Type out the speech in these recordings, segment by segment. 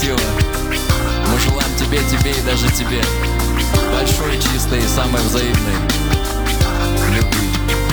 коллектива. Мы желаем тебе, тебе и даже тебе большой, чистой и самой взаимной любви.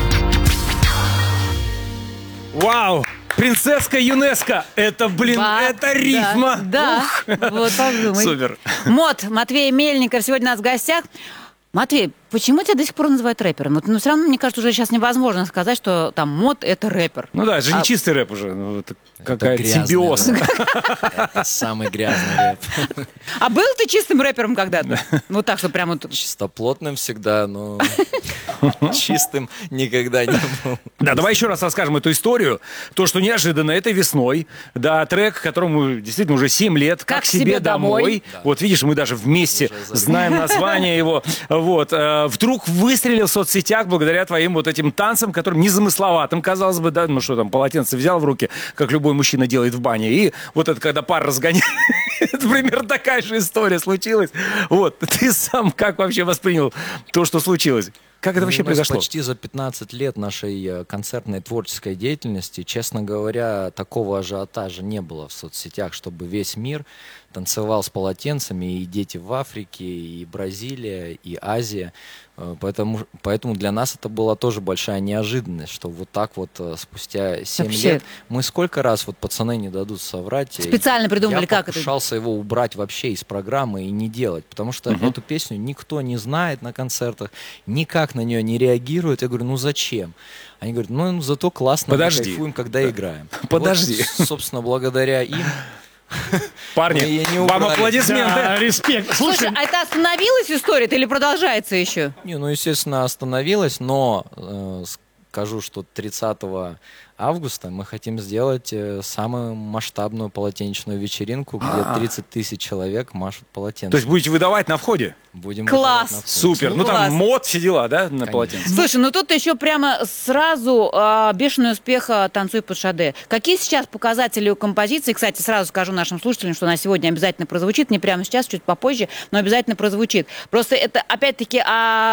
Вау! Принцесска ЮНЕСКО. Это, блин, это рифма. Да, вот подумай. Супер. МОД, Матвей Мельников сегодня у нас в гостях. Матвей, почему тебя до сих пор называют рэпером? Но все равно, мне кажется, уже сейчас невозможно сказать, что там МОД — это рэпер. Ну да, это же не чистый рэп уже. Ну, это какая-то симбиоз. Это самый грязный рэп. А был ты чистым рэпером когда-то? Вот так, что прям вот... Чистоплотным всегда, но чистым никогда не был. Да, давай еще раз расскажем эту историю. То, что неожиданно этой весной, да, трек, которому действительно уже 7 лет, «Как себе домой». Да. Вот видишь, мы даже вместе знаем название его. Вот. Вдруг выстрелил в соцсетях благодаря твоим вот этим танцам, которым незамысловатым, казалось бы, да, ну что там, полотенце взял в руки, как любой мужчина делает в бане, и вот это, когда пар разгоняет, это примерно такая же история случилась. Вот. Ты сам как вообще воспринял то, что случилось? Как это вообще произошло? Почти за 15 лет нашей концертной творческой деятельности, честно говоря, такого ажиотажа не было в соцсетях, чтобы весь мир танцевал с полотенцами, и дети в Африке, и Бразилия, и Азия. Поэтому для нас это была тоже большая неожиданность, что вот так вот спустя 7 лет мы сколько раз, вот пацаны не дадут соврать, специально придумали, как это? Я покушался его убрать вообще из программы и не делать, потому что эту песню никто не знает на концертах, никак на нее не реагирует. Я говорю, ну зачем? Они говорят, ну зато классно, мы кайфуем, когда играем. Подожди. Вот, собственно, благодаря им. Парни, вам аплодисменты. Да, респект. Слушай, а это остановилась история или продолжается еще? Не, ну, естественно, остановилась, но скажу, что 30 августа мы хотим сделать самую масштабную полотенечную вечеринку, где 30 тысяч человек машут полотенцем. То есть будете выдавать на входе? Будем Класс! выдавать на входе. Супер. Ну там мод, все дела, да, на полотенце? Слушай, ну тут еще прямо сразу бешеный успех «Танцуй под Шаде». Какие сейчас показатели у композиции? Кстати, сразу скажу нашим слушателям, что она сегодня обязательно прозвучит, не прямо сейчас, чуть попозже, но обязательно прозвучит. Просто это, опять-таки,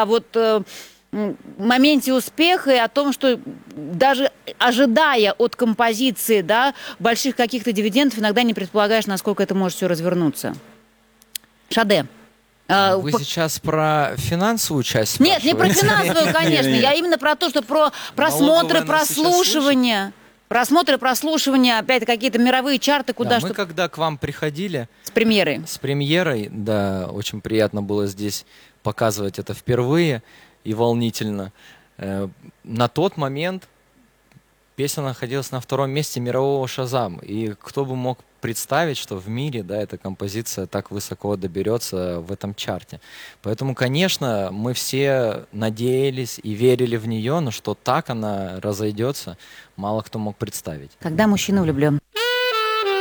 моменте успеха и о том, что даже ожидая от композиции, да, больших каких-то дивидендов, иногда не предполагаешь, насколько это может все развернуться. Шаде. Вы сейчас про финансовую часть спрашиваете? Нет, не про финансовую, конечно. Я именно про то, что про просмотры, прослушивания. Просмотры, прослушивания, опять какие-то мировые чарты, куда мы когда к вам приходили... С премьерой. С премьерой, да, очень приятно было здесь показывать это впервые и волнительно. На тот момент песня находилась на 2-м месте мирового Шазам. И кто бы мог представить, что в мире, да, эта композиция так высоко доберется в этом чарте. Поэтому, конечно, мы все надеялись и верили в нее, но что так она разойдется, мало кто мог представить. Когда мужчина влюблен.